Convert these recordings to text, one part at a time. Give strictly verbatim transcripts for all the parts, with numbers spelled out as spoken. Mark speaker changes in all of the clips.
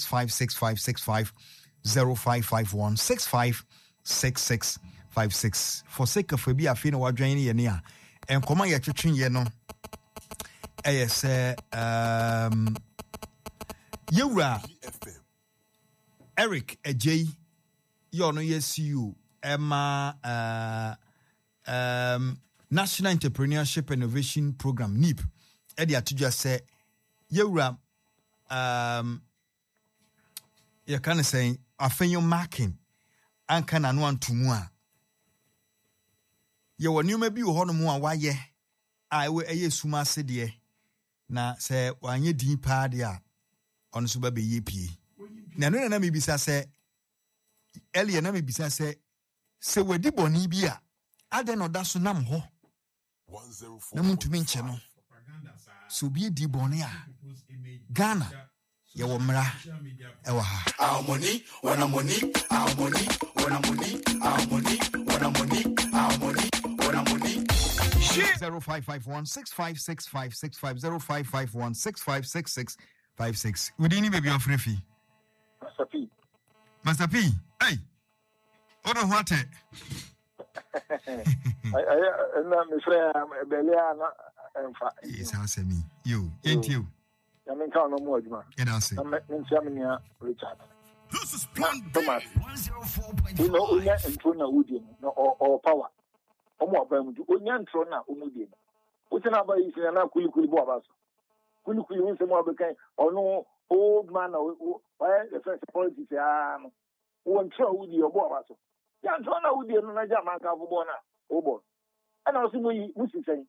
Speaker 1: six five six five six five zero five five one six five six six five six. For sake of maybe I feel what joining here and come on your church you know. Yes, um Yura Eric Ejay you know yes you Emma uh um National Entrepreneurship Innovation Program N I P. Eddie to just say Yura um you can say I think you're marking and can and want to more. You were new maybe you hold more why ye I will a suma said na say one ye deep padia on super be ye p. Na no na me bisa say Elia na me bisa say se we di boni bia ade no da so nam ho na muntu mi nche no so bi di boni a Ghana ye wo mra e wa ha
Speaker 2: our money wana money our money wana money our money wana money our money wana money
Speaker 1: zero five five one six five six five six five zero five five one six five six six five six. Udini baby of Refi.
Speaker 3: Master P.
Speaker 1: Master P. Hey. Odo what? I
Speaker 3: I na me friend Belia na emfa.
Speaker 1: Yes, answer me. You, ain't you?
Speaker 3: I mean count no more Juma.
Speaker 1: And I say.
Speaker 3: Na me ntia Richard.
Speaker 2: This is plan
Speaker 3: Thomas. You know unya ntro na wudi no or power. Omo abam du onya ntro na omudi. Utina ba yi na kulikuli bo abaso. Kulikuli won se mo abekan ono old man why the first politics ah no. Won ntro wudi obo abaso. Ya ntro na wudi no na jama ka fo bo na obo. And also we musi say.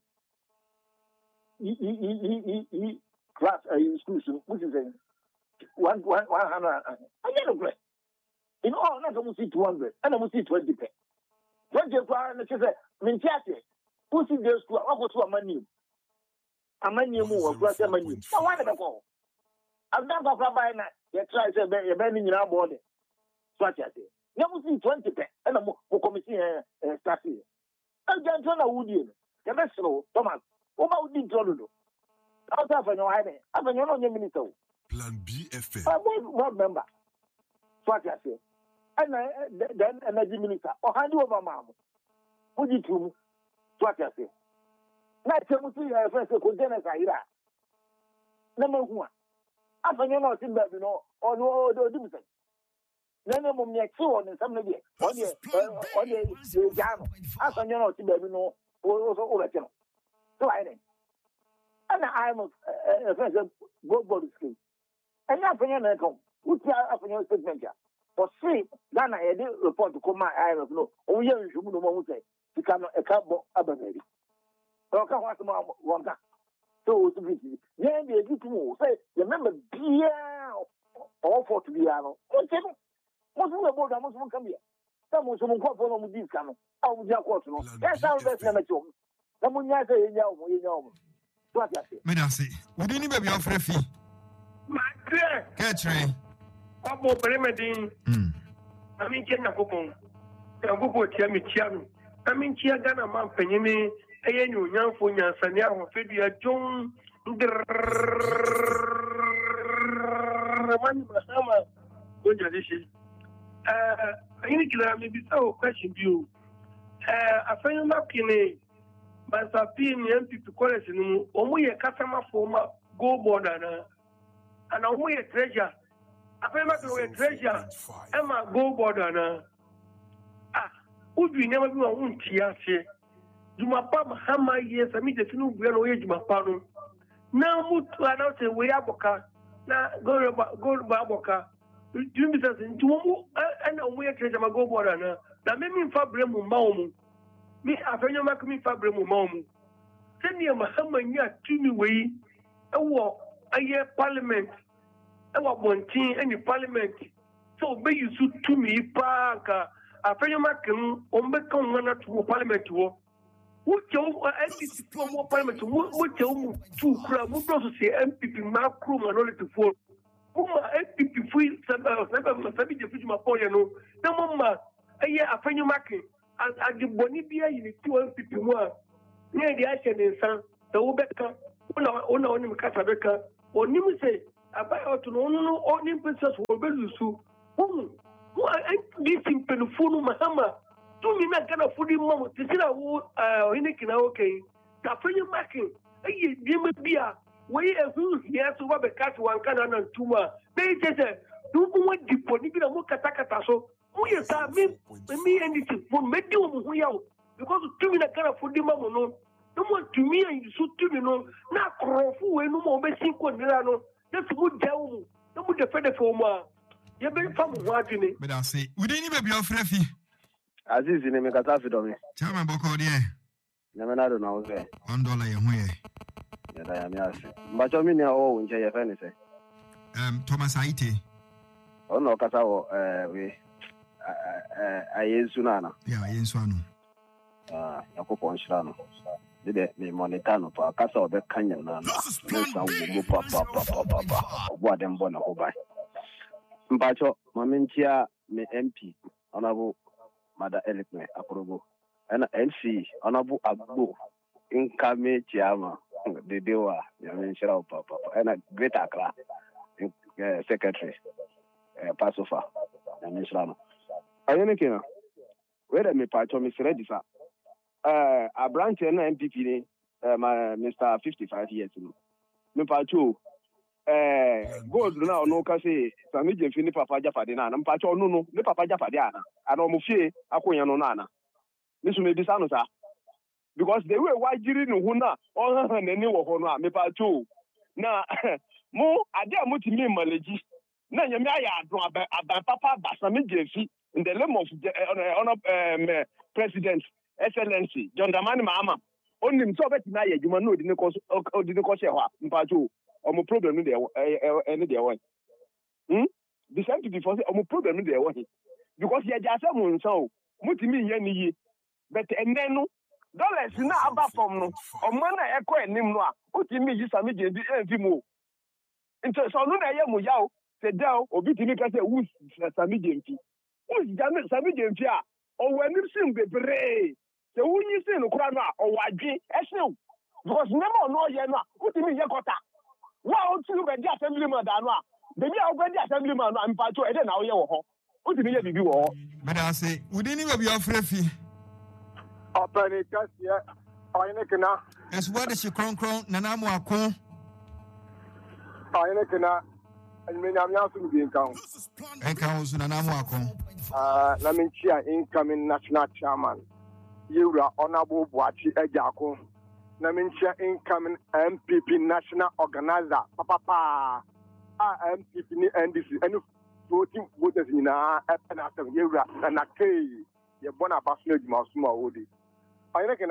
Speaker 3: I I I I class uh, school so musi say. One one one hundred. I get a great. In all, not almost two hundred. And I must see twenty pay. Twenty power and she said, Minchate, pussy girls to offer to a menu. A menu more, plus a menu. So why did I go? I've done for by night. You try to be a bending in our body. So I say, you must see twenty pay. And I'm more committee and start here. I'm going to know who you. The best slow, Thomas. What about the Jordan? I'll have no idea. I've been on your minister.
Speaker 2: Plan B F M.
Speaker 3: I won't remember. So I say. And then energy minister. Or hand over mom. Put it to me. So I say. Now tell me your friends who could generate Ira. Number one. After you know, in that you know, or no, do do something. Then I'm on the two on somebody. On the on the jam. After you know, in that you know, also over channel. So I think. And I'm a friend of go body skill. And now for you to come, what's your your statement? For free, Ghana had a report to come my eye of no. Oh, yeah, you should know say. You cannot a cabo abandoned. So come what more one guy. So to be yeah, they get to move. Say, remember, dear, all for to be out. What's it? What's the board? I must come here. Someone someone call for no this canoe. I will just watch no. That's how best never show. Someone ya say, yeah, you know. What I say.
Speaker 1: Medasi, we didn't baby of Refi.
Speaker 4: My dear,
Speaker 1: Catherine.
Speaker 4: Papa Bremadine.
Speaker 1: Hmm.
Speaker 4: I mean, Ken Nakopon. I go for Tiami Tiami. I mean, Chiagana Man Penny, a young young for Yansania, or Fedia John. Mahama. Good tradition. Uh, I need to maybe so question you. Uh, I find up in a Basapin M P to college in only a customer former go border. And I'm a treasure. I feel like a treasure. I'm a go border. Ah, would we never do a wound here? You my papa, how my years I meet the few real age, my pardon. Now, move to announce a way aboka. Now, go to go to Baboka. Do me something to and a way treasure my go border. Now, make me fabric mom. Me, I find you make me fabric mom. Send me a Mahamania to me way. A walk. A year parliament, I want one team and the parliament. So, be you suit to me, Parker. I feel you making on become one to parliament. What you are from more parliament? What you two crowd, what also say M P P macro and only to four. Who are M P P free, seven, seven, the future Mapoyano. No, Mamma, a year I find you making. I give Bonibia in the two M P P one. Near the action in San, the Obeka, Ona, Ona, Casabeca. Or you say, about to no no only princess will be so. Who who this in Penufunu Mahama? To me, not gonna food him, mom. This is a wood, uh, in a okay. Tafree marking. Hey, you be a way of who he has to rub a cat one cannon and two more. They just say, do want the pony in a mokataka so. Who you tell me? Me and this for medium who you because to me, I can't food him, no. No more to me and you shoot to me, no. Not crofu, no more messing on Milano. That's good down. No more the feather for more. You've been from watching it.
Speaker 1: But I say, we didn't even be your freffy.
Speaker 5: Aziz in the Mekatafi Domi.
Speaker 1: Tell me about Cordier.
Speaker 5: Never know there.
Speaker 1: One dollar a way.
Speaker 5: Yet I am yes. But I mean, oh, in J F N.
Speaker 1: Um, Thomas Haiti.
Speaker 5: Oh, no, Casao, uh, we. I use Sunana.
Speaker 1: Yeah, I use one.
Speaker 5: Ah, Yacopo and Shano. Did it me Monitano for a castle of the canyon? What them born a by. Bacho, Mamintia, me M P, Honorable Mother Elikme, Approval, and N C, Honorable Abu, Income Chiama, the Dewa, Yamin Shao Papa, and a great Accra, Secretary, Passofa, and Mislama. Ayenikina, where me Pacho, Miss Redisa, uh, a branch and M P P, my Mister fifty-five years. Me Pacho. Eh, gold now no kasi sami je fini papa Jafade na na mpacho no no ne papa Jafade ana ana o mufie akonya no na na nisu me bisa no sa because the way why jiri no hu na o han na ni wo ho no a me pacho na mo ade a mutimi maleji na nyame aya adon aban papa basami je fi in the name of honor um, president excellency John Dramani Mahama onim so beti na ye juma no odi ne ko odi ne ko she ho mpacho omo problem there any there one hmm the same to before say omo problem there one because ye just am nso mutimi ye ni yi but enen no dollars na aba from no omo na ekọ enim no a mutimi yi sami je bi enfi mu nti so no na ye mu yawo se dawo obi timi ka say wu sami je enfi wu jame sami je enfi a owo enim sim bebre se wu yi sin no kura no a owo adwe esew because nemo no ye no a mutimi ye kota. Wow, two the assemblyman, Danoa. The year of the assemblyman, I'm part of it now. You what did you do?
Speaker 1: But I say, we didn't even be afraid.
Speaker 3: Open it, yeah. I know.
Speaker 1: As what is your crown crown, Nanamo Akon?
Speaker 3: I know. And when I'm now to be in count.
Speaker 1: And counts Nanamo Akon.
Speaker 3: Uh, let me cheer incoming national chairman. You are honorable Boachi Ejako. Naminsha incoming M P P national organizer, Papa Pa, M P P N D C, and voting voters in our Epanasam Yura and Ake, your Bona Basno Masuma Odi. I reckon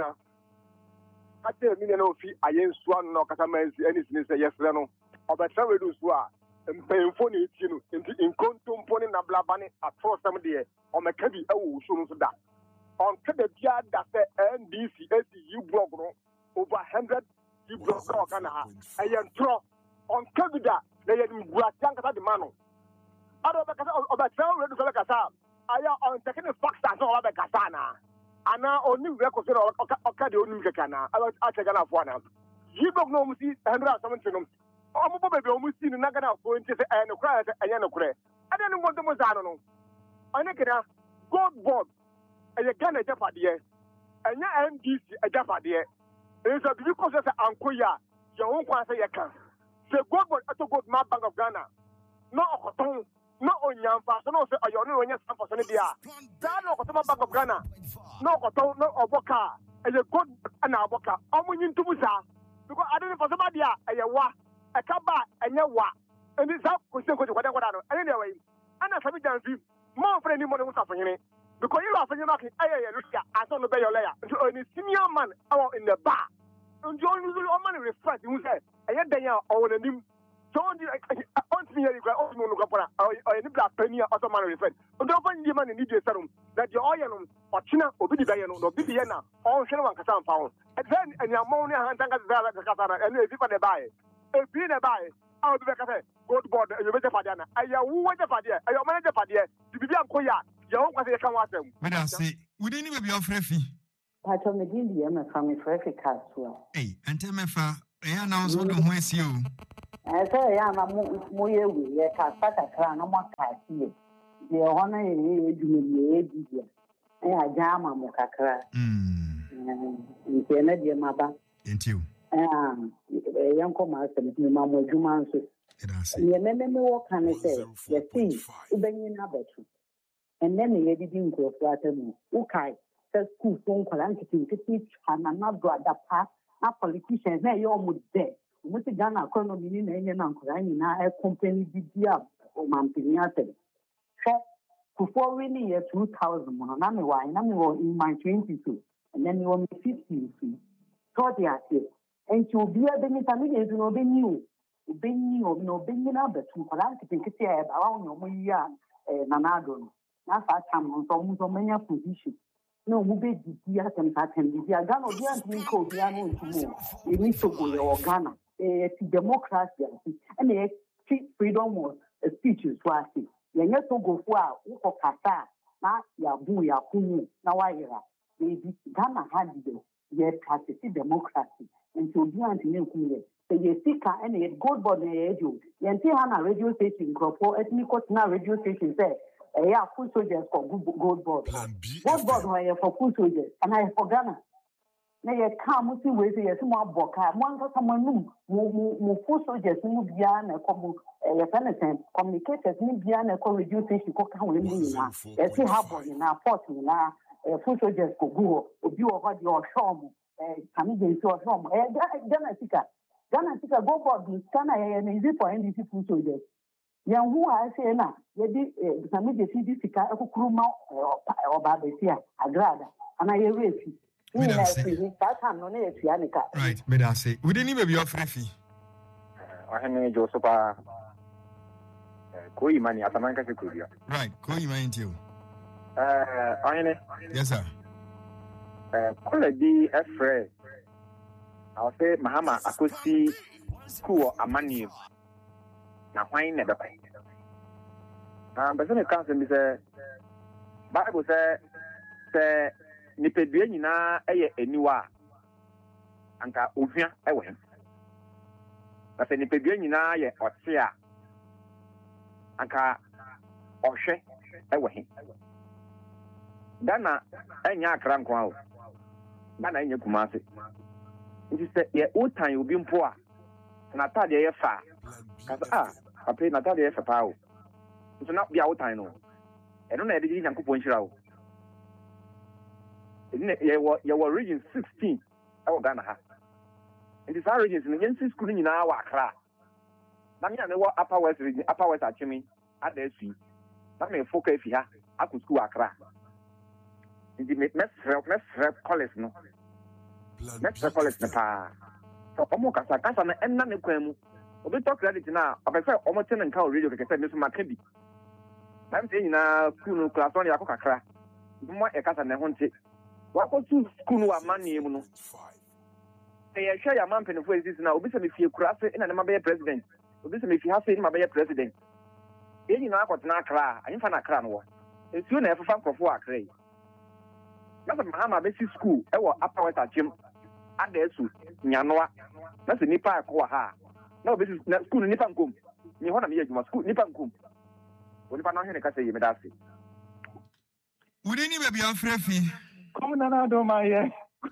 Speaker 3: I tell me no fee, I ain't swan no Cataman, anything say yes, no, or the travel to Swa, and paying for it, you know, in Contum Pony Nablabani at four some day, or Maccabi, oh, soon as that. On the yard that the N D C, S U broke. Over hundred you broke out and I am throw on Kabida, they had Guatanka the Mano. Other of a travel to Kasa, I am on taking a fox and all of the Kasana. And now only records of Okadio Numikana, I was Atagana for them. You don't know me, and something to them. Oh, baby, almost seen Nagana going to the end of cry and Yanocre. I don't know what the Mozano. I think God board, and you can a Japadia, and your M D C a Japadia. It's a because of Ankoya, your own answer you can. Say God was at a good map bank of Ghana. No, no, on Yampa, no, say, I only when you're for Senedia. No, bank of Ghana. No, no, Oboka, and a good and Aboka. I'm winning to Musa. Because I didn't for somebody, a wa, a kaba, and a wa. And it's up with the whatever. Anyway, and I have done more for any money was happening. Because you are knocking, I don't know your layer. So, a senior man out in the bar. And you only money reflect, you say, I had the year or the name. Don't you want me to go on or any black penny or some money reflect. But don't find the money in the serum that your oil or China or Bidiana or Bidiana or Shannon Cassan found. And then, and your ammonia and Tangas and if you buy it, if you buy it, I'll be back at it. Go to board and you better for Diana. I am what for dear, I am manager for dear to be a Koya.
Speaker 1: But I say, we didn't even be afraid.
Speaker 6: Part of the Indian family for every castle.
Speaker 1: Hey, and tell me, I announced what the West you.
Speaker 6: I say, I'm a moye, we can't start a crown, no more cat here. The honor you may be. I jam a mocacra. Hm. You can let your mother. Ain't you? Ah, a young commander, Mamma Juman. You remember me what can I say? You see, Ubin Abbatu. And then the editing goes flatten. Okay, says school phone calamity to teach and I'm not brought that path. Not politicians, now you're almost dead. What the Ghana economy in any uncle, I mean, I company the up or Mampiniate. Before really year two thousand, I'm in my twenty-two, and then you were fifty. Thought you and to be a Benitanian, you know, they knew. Benny or no Benny number two for that to take a around your year, Nanado. That's our time on almost so many positions. No, who be the Diaton pattern, the Diagano, the Antico, Piano, you need to go your Ghana, a democracy, and a freedom was a speech is worthy. You have to go for a Kata, not Yabu Yaku, Nawaira. They Ghana had the yet practice democracy, and to be anti-nuclear. The Yesika and a gold board radio. Yanti Hana radio station, Crawford, ethnic radio station said, a ya full soldiers for gold board. Gold board were for full soldiers, and I for Ghana. Nay, come to with a small book. One got someone new, move full soldiers, move beyond a couple, a penitent, communicators, move beyond a call radio station, Coca-Cola, a sea harbor in our port, in our full soldiers for Google, or you over your home, coming into your home. Ghana Sika. Ghana Sika go for the Ghana and easy for N D C full soldiers. Young who I say now, you did some of the C D Sika, a Kuruma or Babesia, Agrada, and I erase it.
Speaker 1: Right, but I say, we didn't even be offering fee.
Speaker 7: I have Josepa Koi money at America.
Speaker 1: Right, Koi money to you.
Speaker 7: Uh, I
Speaker 1: yes, sir.
Speaker 7: Uh, could it be a friend? I'll say Mahama Akusi school Amani. Now, why never pay? Um, but then it comes and be said, Bible said, say, Nipedian na a anua Anka Uvia Ewen. But the Nipedian na ye or Sia Anka Oshe Ewen. Dana Enya Cranquao Dana in your Kumasi. It is the old time you've been poor. Natalia Fa. Ah, I pay Natalia for power. It's not the old time. I don't know if you can point out. You were region sixteen. I was Ghana. And this region is in the Yensi school in our class. Namia know what upper west region, upper west Achimi at the sea. Namia focus here. I could school Accra. And the mess rep college no. Mess rep college no pa. So Omoka Sakasa and none of them. We talk credit now. I prefer almost ten and cow radio can say Miss Maccabi. I'm saying now school class on your Accra. More a cat and a haunted. What was to school or money? They share your man for this now. Obviously, if you cross it in a number president, obviously, if you have seen my president, any now got Nakra, I infant a crown war. It's soon ever fun for four cray. That's a Mahama basic school, I will upper west at Jim at the Su, Yanoa. That's a Nipa Koha. No, this is school in Nipankum. You want to be a school Nipankum. What if I not hear the Cassie Medasi?
Speaker 1: Would anybody be on free?
Speaker 7: Come on, I don't mind.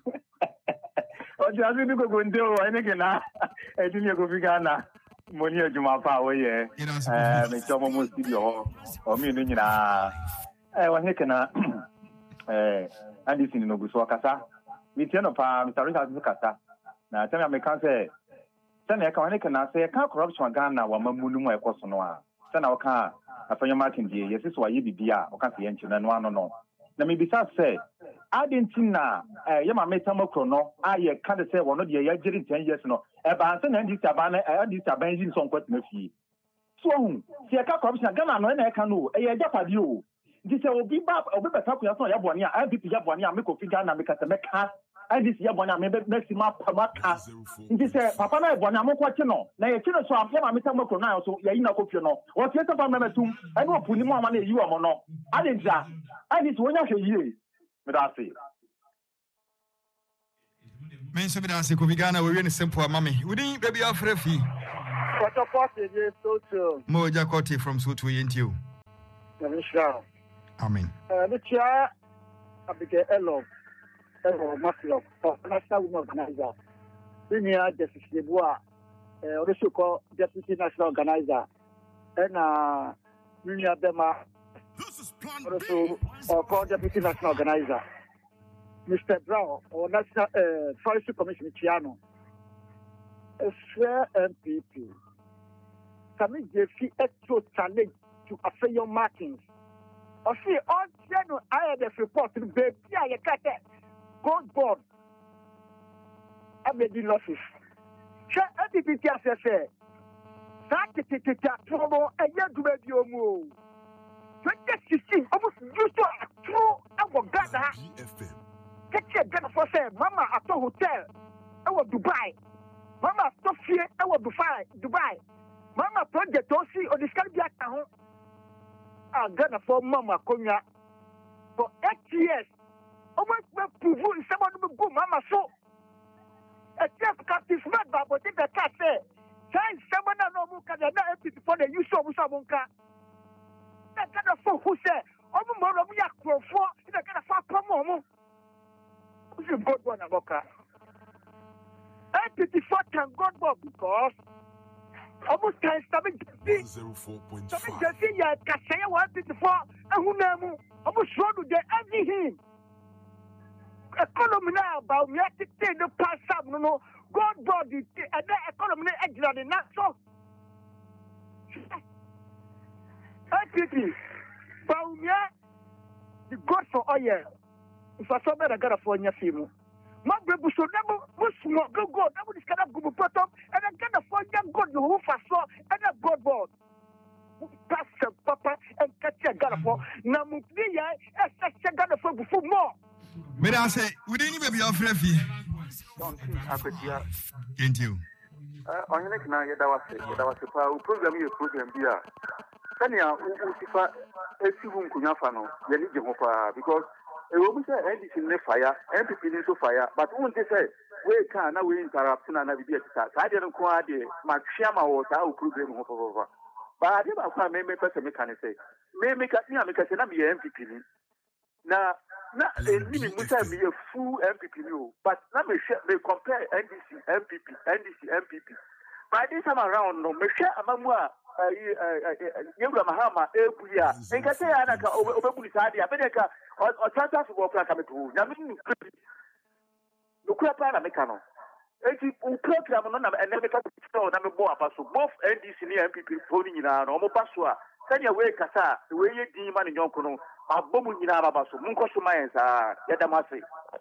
Speaker 7: Oh, just we go and do anything now. I think you go figure now. Money at your power, yeah. You know, uh, make some more studio or me, you know. I want to know. Eh, and this in Noguso Casa. Me tell of Mister Richard Casa. Now, tell me, I can't say. Send a can say, I can't corruption Ghana or Mamunuma Cosonoa. Send our car. I find your Martin, yes, this is why you be beer or can't see engine and one or no. Let me be sad say. I didn't see now. Yama made some chrono. I can't say one of the year ten years no. A banson and this abana and this abandon some quite fee. So, see a corruption Ghana no I can know. A Japadio. This will be back over the top of your Yabonia. I be Yabonia, make of Figana, make a mecha. And this Yabonia, maybe maximum Pamaka. This Papa Bonamo Quatino. Now, you know, so I'm Yama Metamoko now, so Yaina Copiono. Or Theatre Pamatum. I know Punima money you are mono. I didn't that. I did one of you. But I see.
Speaker 1: Men so bidan se ko bigana we we ne simple mami. We din baby afrefi.
Speaker 3: Koto Kote is so true.
Speaker 1: Moja Kote from Soto Yentio. Amen.
Speaker 3: Uh, the chair, Abigail Elo, Elo Maslow, National Women Organizer. Senior Justice Debois, also called Deputy National Organizer, and uh, Minya Bema, also called Deputy National Organizer. Mister Brown, or National uh, Forestry Commission Chiano, a fair M P P. Sami Jefi extra challenge to affect your markings. Or see, on general, I had a report to the baby, I cut it. Gold board. I made the losses. Shall I be the T S A? That is the trouble, and you do your move. twenty sixteen, almost used to a true our gather. Get your gun for say, Mama at the hotel. I will Dubai. Mama stop here, I will Dubai. Dubai. Mama project Osi or the Scarbia town. I'm gonna for Mama Konya for eight years. Almost prove someone will go, Mama so. A chef captain smart, but if the cat say, Sign someone no muka, they're not happy before they use some Musamunka. That kind of folk who say, Oh, Mama, we are for four, in a kind of far from Momo. Who's a good one, Amoka? I pity for can God because almost time something
Speaker 8: zero four point
Speaker 3: five.
Speaker 8: five.
Speaker 3: Something just ya kasaya one pity for and who name almost show to the everything. Economy now about me to take the pass up no God body and the economy extra not so. I pity about me the God for oil. If I saw better got for your film. My baby so never was small go go, that would kind of go bottom, and I kind of find that God who fast saw and a God board. Pass papa and catch a gun for Namukia, as such a gun for before more.
Speaker 1: May I say, we didn't even be off refi.
Speaker 9: Don't see Aquatia.
Speaker 1: Can't you?
Speaker 9: On your neck now, that was that was a power program, your program here. Kanya, Usifa, a few Kunyafano, Yaniji, because. A woman said, "End in the fire, M P P needs to fire." But when they say, "We can now we interrupt and I be at I didn't quite the Maxima or our program over." But I never found maybe person can say, "May make me a because I'm M P P." Now, not a limit must be a full M P P, but let me compare N D C, M P P, N D C, M P P. By this time around, no, Michelle Amamwa. Yewura Mahama ebuya nkase anaka obebulisa dia bedeka o transfer football plan kametu nyame nu nukura plan na meka no enti o program no na enebe ka so na mebo apaso both N D C ni M P P foni nyina no mo paso a sanya we kasa we ye din ma ne nyonko no abomu nyina ababaso munko so mayen sa yeda mase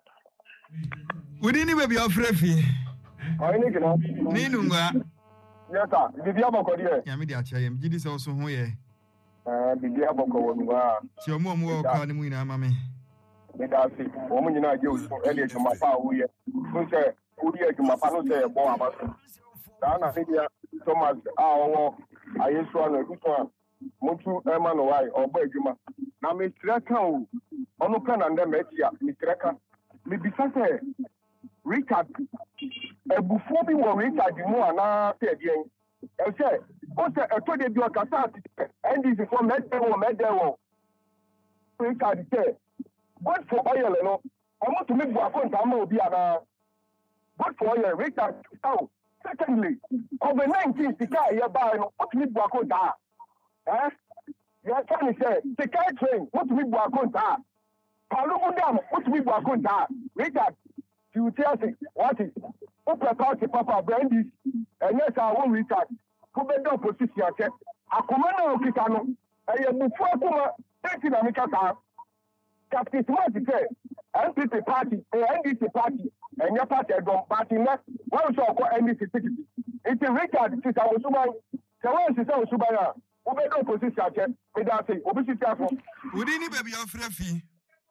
Speaker 1: we ni be bi ofrefi
Speaker 7: o ni gina
Speaker 1: ni nungwa.
Speaker 7: Yes, sir. Bibi aboko die.
Speaker 1: Ya me di acha yam gidi se oso ho ye.
Speaker 7: Eh, bibi aboko wonwa.
Speaker 1: Ti omo omo wo ka ni mu ina ma me.
Speaker 7: Me da si. Omo nyina je oso e le juma pa wo ye. So se odi e juma pa no se bo abaso. Da na se dia Thomas a owo ayesu anu eduso mutu e ma no wai obo ejuma. Na me streka o. Onu ka na nde me tia, me streka. Me bisa se Richard ebufu bi wo Richard mu ana te bien e se o se e to de bi o kasa N D C for mede wo mede wo Richard te God for oil no omo to me bu akonta ma obi ana God for oil Richard oh secondly COVID nineteen sika ye ba no o to me bu akonta eh ya tani say sika train o to me bu akonta Palu Dam o to me bu akonta Richard you tell me what is who prepare the papa brandy and yes I won't retard who be done position check akomana okitano e ye bufu akuma thirty na mikata Captain Smart say N P P party and N D C party and your party don party next one so ko N D C ticket it's a record since I was suban so when she say suban who be done position check me that say obisity afo
Speaker 1: we didn't be your frefi.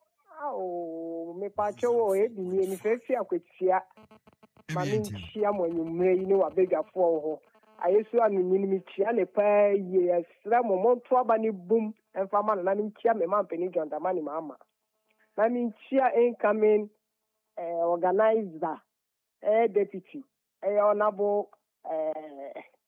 Speaker 10: Oh, me pacho o e di ni fefi akwetia. Mami nchia mo nyumre yi ni wa bega fo ho. Ayesu anu ni mi chia le pa ye esra mo mo to aba ni boom emfa ma na mi chia me ma mpeni jonda mani mama. Na mi chia incoming eh organizer eh deputy eh honorable eh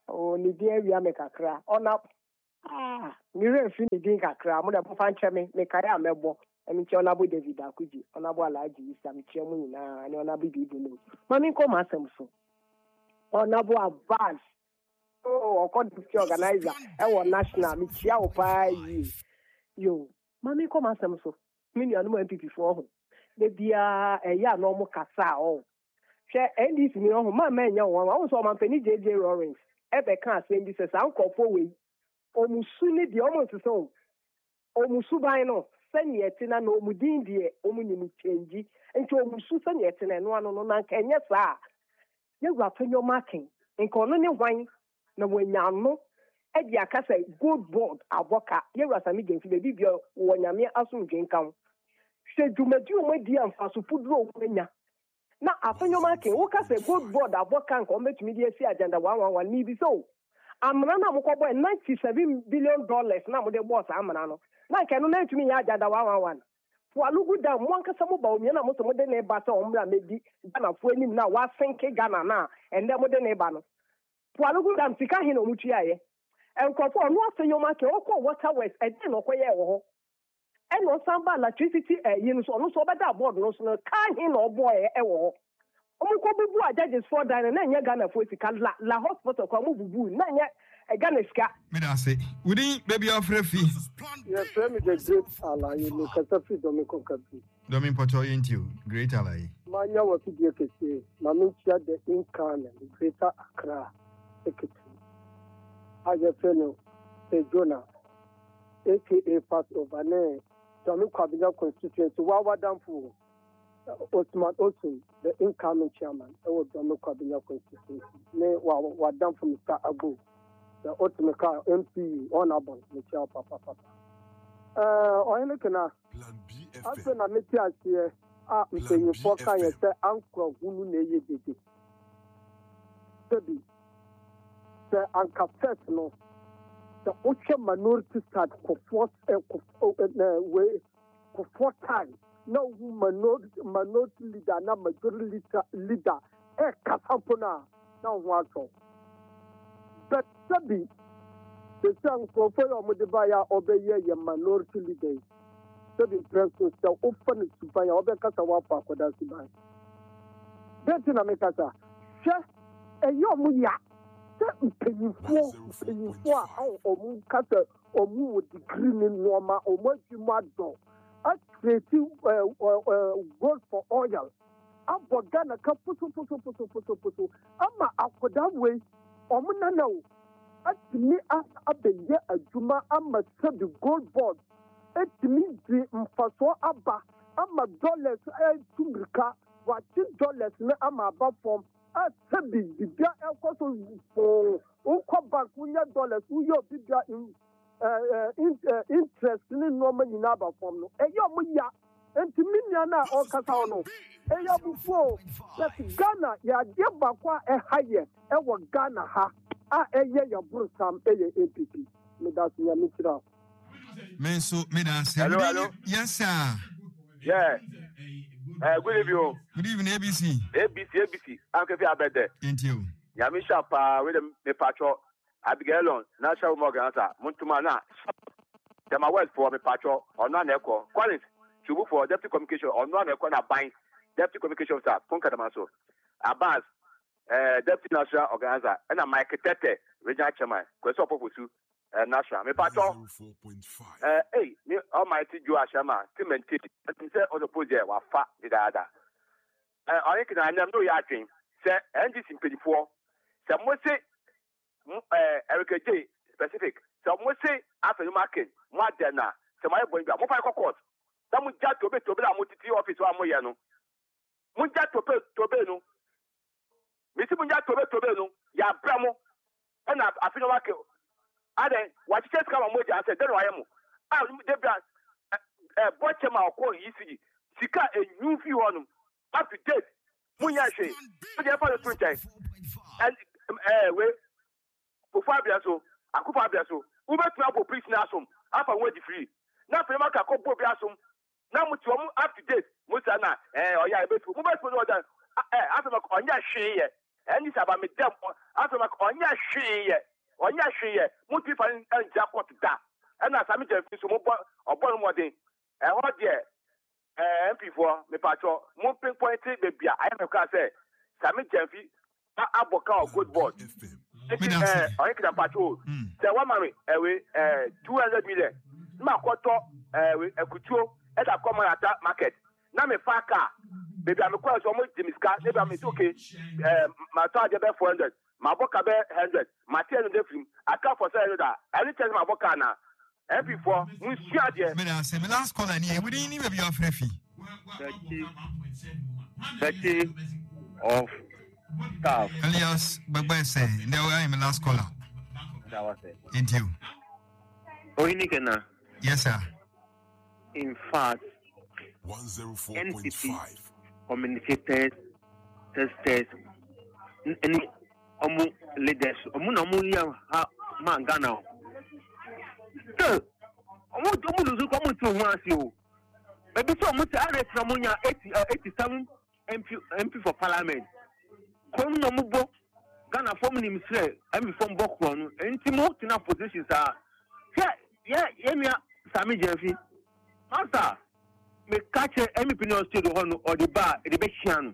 Speaker 10: o ni dia wi amekakra ona ah ni refi ni din kakra mo da fa nche me me kare amebo emi che ona bo David Akuji ona bo Alhaji Isa mi che mu nyina ni ona bi bi bu mami ko ma asem so ona bo Abbas oh o district organizer e wo national mi chia o pa yi yo mami ko ma asem so mi ni anu M P P fo ho de bia e ya no mo kasa o hwe N D C ni ho ma ma nya wo wo so ma pani J J Lawrence e be kan asem bi se sa nkofo we omusu ni de omo so omusu ban no sani etina na omudin de omunyim change enti omusu sani etina no ano no na nkanye saa ye gwa fanyo marking nko no ne hwan na wanya no e di akasa good board aboka ye gwa sami genfi be bibia wo nyame aso dwenkan se dwumadi o madi amfaso puduro omanya na afanyo marking wo kasa good board aboka nko metumi de asi agenda one one one ni bi so amana na mukọ boy ninety-seven billion dollars na mo de boss amana no na nke no na ntumi ya agenda one one one fo alugu da mo ankasa mo ba omi na mo so mo de na ba sa omra medi Ghana fo anim na wa senke Ghana na ende mo de na ba no fo alugu da msika hin no mutu aye enkofo no afenyo ma ke okọ water west e de no koye wo ho e no samba electricity e yin so no so beda board no so ka hin no boy e wo ho omukọ bibu a judges for dan na nya Ghana fo sika la la hospital kwa mo bubu na nya e Ghana sika
Speaker 1: me da say wudi baby offer fee
Speaker 8: yes me the great alaye me kasa fi do me konkabi
Speaker 1: do me poto yintiu great alaye
Speaker 8: manya wa fi die kese ma me chia the income greater Accra secretary aje feno e Jonah aka part of ane do me kwabia constituency wa wadamfu Osman Osun, the incoming chairman, I was on the Kabila constituency. Me wa done from Mister Abu, the ultimate M P honorable Michelle Papa Papa. Uh, or anything now. After na meet us here, ah, we say you for can you say uncle who ne ye did. Sebi, the uncle first no, the ultra minority start for force and way for four times. No minority minority leader, na majority leader, eh, Kasapona, now what so. But Sabi, the song for Foyo Modibaya obey your minority leader. Sabi President, so open it to buy Obe Kasawapa for that. That's in America. Sir, a young ya, paying for, paying for, or moon cutter, or moon with the green in Roma, or what you might do. I creative uh, uh, uh, gold for oil. I'm for Ghana, Kaputu, Putu, Putu, Putu, Putu. I'm a that way. I'm not know. At me, I'm a year a Juma, I'm a sub gold board. At me, the Mfaso Abba, I'm a dollars, a Tumbrika, what two dollars, I'm above from. At Sabi, the Bia El Coso for Okobank, one dollars, who you're bigger in. Uh, uh, in, uh, interest in normal in our form. A young and to Miniana or Casano. A young before that Ghana, ya dear Bakwa a higher, a what Ghana ha, a year your Brusam, a A P P. Medas Yamitra.
Speaker 1: Menso, Medas, hello, hello. Yes, sir.
Speaker 11: Yeah. Uh, good evening.
Speaker 1: Good evening, A B C.
Speaker 11: A B C, A B C. I'm going to be a better.
Speaker 1: Thank you.
Speaker 11: Yamisha, pa, with the patrol. Abigail, National Morganza, Muntumana, Dema West for me patrol, or non echo, Collins, Chubu for deputy communication, or non echo, buying deputy communication staff, Punka Damaso, Abbas, deputy national organizer, and a Mike Tete, regional chairman, Queso Popusu, national, me patrol, hey, me almighty Joa Shama, Tim and Titi, and say on the project were fat the other. I think I know your dream, say, and this in twenty-four, some would say, Eric J. Specific. So, we say after the market, more than that. So, my boy, I'm five course. Some would just to be to be a multi office or Moyano. Munja to be to be no. Mister Munja to be to be no. Ya Bramo. And I feel like I then what you just come on Moja and said, then I am. Ah, the brand. A bottom of call easy. Sika a new view on them. Up to date. Munyashi. But they are for the twenty. And, eh, well. For five years, so I could five years, so we went to our priest Nasum, after word free. Now, Primaka Copo Biasum, now with you up to date, Musana, eh, or yeah, but we must know that after Maconia Shea, ɛni sɛ aba mi dɛm asɛ ma ɔnyɛ hwee yɛ ɔnyɛ hwee yɛ mu ti fa ɛngya kɔt da ɛna sami gyɛnfi so mo bɔ ɔbɔ no mɔden ɛhɔ deɛ ɛɛ M P foɔ mipatwɔ mo pinpoint beebi a ayɛ mɛka sɛ sami gyɛnfi abɔ ka ɔ good board eti ɛɛ ɔyɛ kita patwɔ sɛ wɔn ma mi ɛwe ɛɛ two hundred million ma kɔtɔ ɛɛ ɛkutuo ɛda kɔmɔ yata market na mi fa kaa beebi a mi kɔ ɛsɛ ɔmo jimi sika ebi a mi so ke ɛɛ ma tɔ adi bɛ four hundred ma bɔ ka bɛ hundred ma tiɛ no de firim aka for seven hundred a ɛni kyɛn ma bɔ kaa na M P four mu sua deɛ.
Speaker 1: mi na se mi last call ani ebi ni ni baabi ɔfrɛ fi.
Speaker 5: thirty of staff.
Speaker 1: Elias Bagbese, now I am last caller.
Speaker 5: That was it.
Speaker 1: Thank you.
Speaker 5: Ohinikena.
Speaker 1: Yes, sir.
Speaker 5: In fact,
Speaker 12: one oh four point five
Speaker 5: communicators, testers, any omu leaders, omu na omu ya ha mangana. So, omu omu luzu kwa omu tu wansi o. Maybe so omu ta arrest na omu ya eighty eighty-seven M P M P for Parliament. Komu na omu bo Ghana form ni misre M P form bo kwonu. Enti mo tina positions are. Yeah, yeah, yeah, Sami Jenfi. Master, me catch M P no studio hono or the bar the be hian.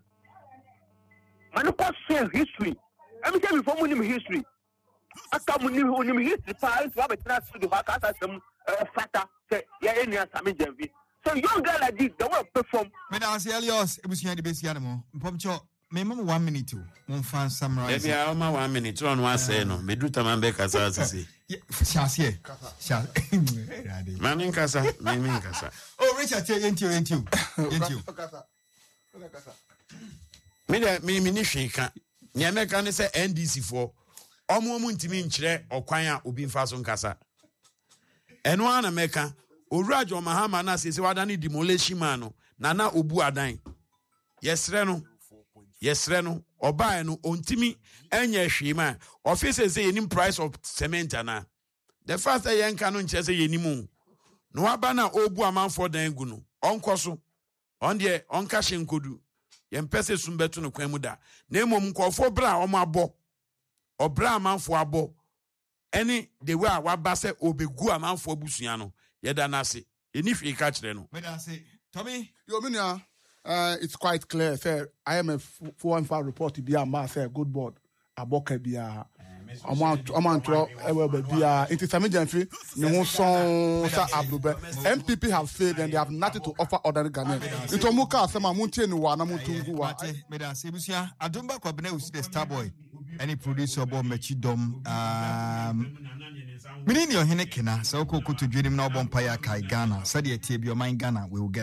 Speaker 5: Man ko share history. M P me form ni history. Aka mu ni ni history pa so ba tra studio ba ka asem fata say yeah any Sami Jenfi. So young girl like this, they will perform.
Speaker 1: Me na say Elias, ebusuya de besia de mo. Mpomcho me mama one minute o. Mo fan summarize.
Speaker 13: Maybe I ma one minute. Run one say no. Me do tamambe kasa sisi.
Speaker 1: Shasie. Sha.
Speaker 13: Manin kasa, me min kasa.
Speaker 1: Oh Richard, yentiu yentiu. Yentiu.
Speaker 12: Kasa. Kasa.
Speaker 13: Me de me me ni hweka. Nya me kan say N D C for. Omo omo ntimi nkyere okwan a obi mfa so nkasa. Eno ana meka Owurajo Mahama na sese wadani demolition man no na na obu adan. Yesre no. Yesre no. Oba no ontimi enye hwema. Office say yenim price of cement ana. The first day yenka no nche say yenimu. No waba na obu amanfo dan gu no. Onkoso. On de onka hyenkodu. Yempese sumbeto no kwan mu da. Na emom nkofo bra omo abo. Obra amanfo abo. Any the way waba say obegu amanfo abusua no. Yeda nasi. Eni fi ka kire no.
Speaker 1: Me da say Tommy,
Speaker 12: yo minia, uh it's quite clear say I am a four and five report bi am say good board aboka bia. Omo omo antro ewe ba bia it is Sami Jenfi ne ho son sa abrobe. M P P have failed and they have nothing to offer other Ghanaians. It omo ka say ma muntie ni wa na mutungu wa.
Speaker 1: Me da say busia Adumba Kwabena usi the star boy. Any producer bo mechi dom um Minini ohene kena sa okokutu dwenim na obompaya kai Ghana. Said ye tie bi o man Ghana we will get